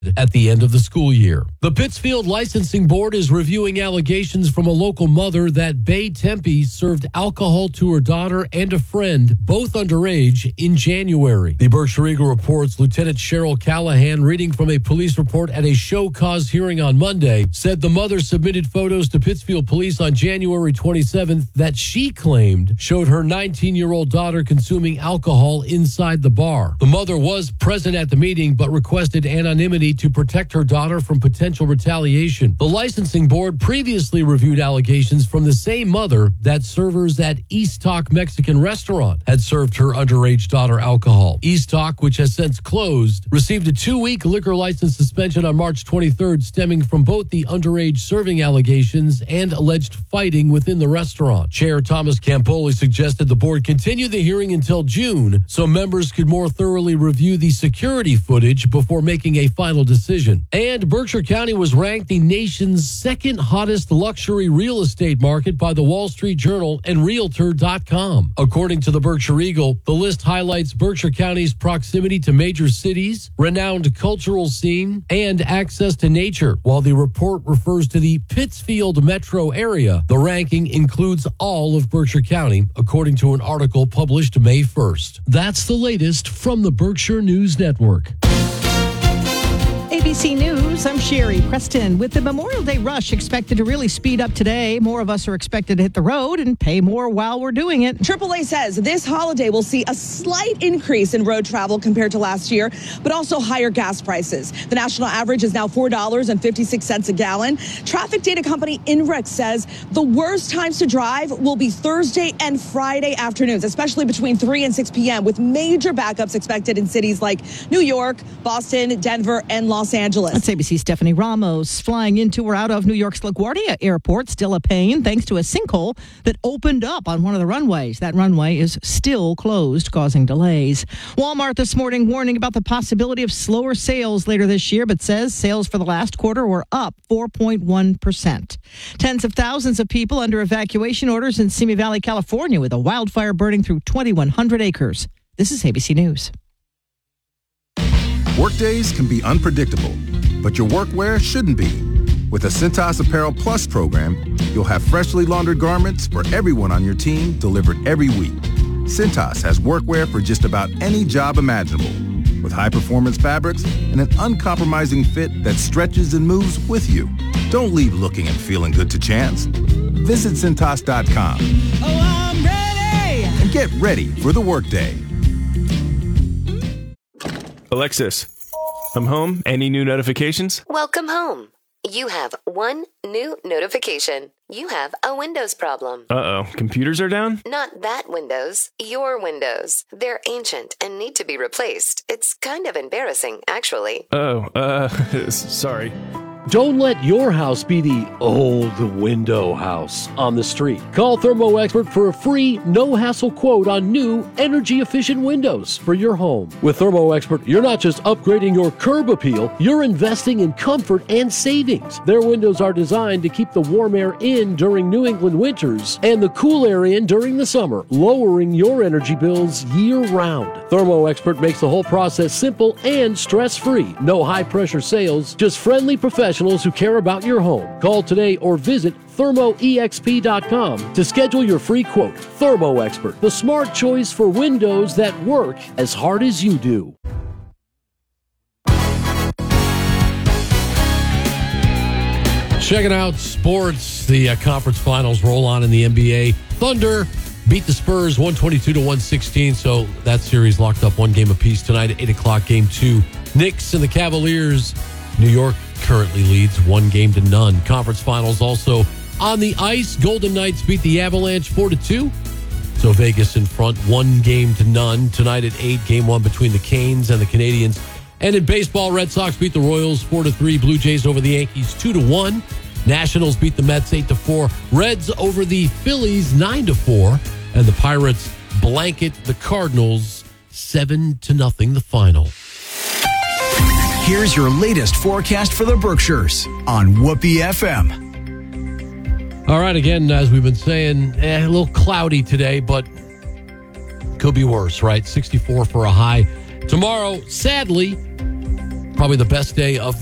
at the end of the school year. The Pittsfield Licensing Board is reviewing allegations from a local mother that Bay Tempe served alcohol to her daughter and a friend, both underage, in January. The Berkshire Eagle reports Lieutenant Cheryl Callahan, reading from a police report at a show cause hearing on Monday, said the mother submitted photos to Pittsfield police on January 27th that she claimed showed her 19-year-old daughter consuming alcohol inside the bar. The mother was present at the meeting but requested anonymity to protect her daughter from potential retaliation. The licensing board previously reviewed allegations from the same mother that servers at East Talk Mexican restaurant had served her underage daughter alcohol. East Talk, which has since closed, received a 2-week liquor license suspension on March 23rd, stemming from both the underage serving allegations and alleged fighting within the restaurant. Chair Thomas Campoli suggested the board continue the hearing until June so members could more thoroughly review the security footage before making a final decision. And Berkshire County was ranked the nation's second hottest luxury real estate market by the Wall Street Journal and Realtor.com. According to the Berkshire Eagle, the list highlights Berkshire County's proximity to major cities, renowned cultural scene, and access to nature. While the report refers to the Pittsfield metro area, the ranking includes all of Berkshire County, according to an article published May 1st. That's the latest from the Berkshire News Network. ABC News, I'm Sherry Preston. With the Memorial Day rush expected to really speed up today, more of us are expected to hit the road and pay more while we're doing it. AAA says this holiday will see a slight increase in road travel compared to last year, but also higher gas prices. The national average is now $4.56 a gallon. Traffic data company INRIX says the worst times to drive will be Thursday and Friday afternoons, especially between 3 and 6 p.m., with major backups expected in cities like New York, Boston, Denver, and Los Angeles. That's ABC's Stephanie Ramos. Flying into or out of New York's LaGuardia Airport, still a pain thanks to a sinkhole that opened up on one of the runways. That runway is still closed, causing delays. Walmart this morning warning about the possibility of slower sales later this year, but says sales for the last quarter were up 4.1%. Tens of thousands of people under evacuation orders in Simi Valley, California, with a wildfire burning through 2,100 acres. This is ABC News. Workdays can be unpredictable, but your workwear shouldn't be. With the Cintas Apparel Plus program, you'll have freshly laundered garments for everyone on your team delivered every week. Cintas has workwear for just about any job imaginable, with high-performance fabrics and an uncompromising fit that stretches and moves with you. Don't leave looking and feeling good to chance. Visit Cintas.com. Oh, I'm ready! And get ready for the workday. Alexis, I'm home. Any new notifications? Welcome home. You have one new notification. You have a Windows problem. Uh-oh. Computers are down? Not that Windows. Your Windows. They're ancient and need to be replaced. It's kind of embarrassing, actually. Sorry. Don't let your house be the old window house on the street. Call Thermo Expert for a free, no-hassle quote on new, energy-efficient windows for your home. With Thermo Expert, you're not just upgrading your curb appeal, you're investing in comfort and savings. Their windows are designed to keep the warm air in during New England winters and the cool air in during the summer, lowering your energy bills year-round. Thermo Expert makes the whole process simple and stress-free. No high-pressure sales, just friendly professionals who care about your home. Call today or visit thermoexp.com to schedule your free quote. Thermo Expert, the smart choice for windows that work as hard as you do. Checking out sports. The conference finals roll on in the NBA. Thunder beat the Spurs 122-116, so that series locked up one game apiece tonight at 8 o'clock, game 2. Knicks and the Cavaliers. New York currently leads 1-0. Conference finals also on the ice. Golden Knights beat the Avalanche 4-2. So Vegas in front 1-0. Tonight at 8, game 1 between the Canes and the Canadiens. And in baseball, Red Sox beat the Royals 4-3. Blue Jays over the Yankees 2-1. Nationals beat the Mets 8-4. Reds over the Phillies 9-4. And the Pirates blanket the Cardinals 7-0 the final. Here's your latest forecast for the Berkshires on Whoopee FM. All right, again, as we've been saying, a little cloudy today, but could be worse, right? 64 for a high. Tomorrow, sadly, probably the best day of